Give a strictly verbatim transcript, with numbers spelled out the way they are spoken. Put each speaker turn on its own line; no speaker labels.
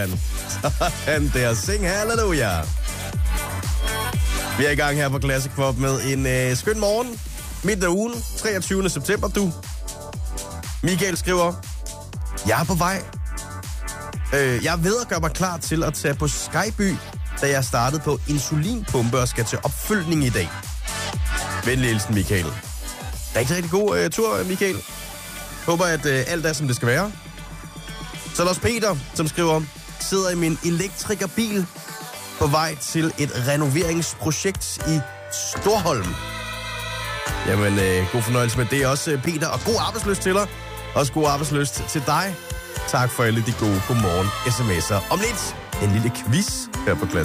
Sådan der. Sing halleluja. Vi er i gang her på Classic Pop med en øh, skøn morgen. Midt af ugen, treogtyvende september, du. Michael skriver, jeg er på vej. Øh, jeg er ved at gøre mig klar til at tage på Skyby, da jeg startede på insulinpumpe og skal til opfølgning i dag. Venlig hilsen, Michael. Rigtig, rigtig god øh, tur, Michael. Håber, at øh, alt er, som det skal være. Så er der også Peter, som skriver, sidder i min elektrikerbil på vej til et renoveringsprojekt i Storholm. Jamen, øh, god fornøjelse med det også, Peter. Og god arbejdsløst til dig. Også god arbejdsløst til dig. Tak for alle de gode godmorgen sms'er. Om lidt en lille quiz her på Klasse.